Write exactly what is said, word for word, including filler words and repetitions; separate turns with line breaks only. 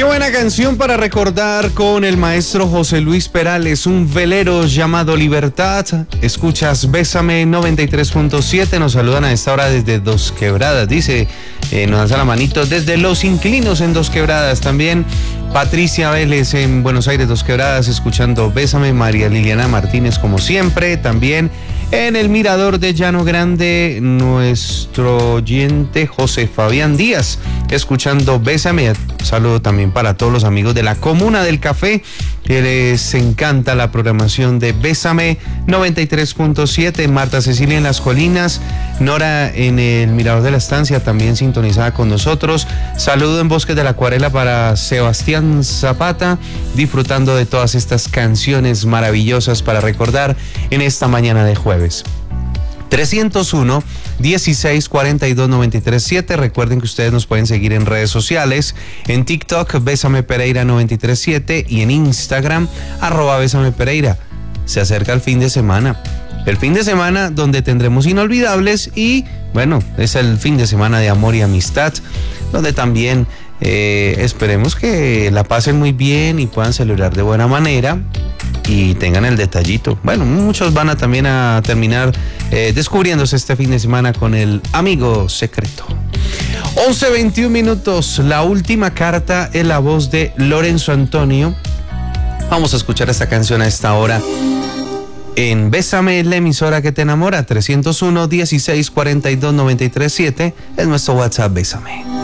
Qué buena canción para recordar con el maestro José Luis Perales, un velero llamado Libertad. Escuchas Bésame noventa y tres punto siete, nos saludan a esta hora desde Dos Quebradas, dice, eh, nos alza la manito desde Los Inquilinos en Dos Quebradas, también Patricia Vélez en Buenos Aires, Dos Quebradas, escuchando Bésame. María Liliana Martínez, como siempre, también en el Mirador de Llano Grande, nuestro oyente José Fabián Díaz, escuchando Bésame. Saludo también para todos los amigos de la Comuna del Café, que les encanta la programación de Bésame noventa y tres punto siete. Marta Cecilia en Las Colinas, Nora en el Mirador de la Estancia, también sintonizada con nosotros. Saludo en Bosques de la Acuarela para Sebastián Zapata, disfrutando de todas estas canciones maravillosas para recordar en esta mañana de jueves. trescientos uno, dieciséis, cuarenta y dos, noventa y tres, siete. Recuerden que ustedes nos pueden seguir en redes sociales, en TikTok, Bésame Pereira noventa y tres siete, y en Instagram, arroba Bésame Pereira. Se acerca el fin de semana. El fin de semana donde tendremos inolvidables y, bueno, es el fin de semana de amor y amistad, donde también eh, esperemos que la pasen muy bien y puedan celebrar de buena manera y tengan el detallito. Bueno, muchos van a también a terminar eh, descubriéndose este fin de semana con el amigo secreto. once veintiún minutos, la última carta en la voz de Lorenzo Antonio. Vamos a escuchar esta canción a esta hora en Bésame, la emisora que te enamora. Trescientos uno, dieciséis, cuarenta y dos, noventa y tres, siete es nuestro WhatsApp. Bésame.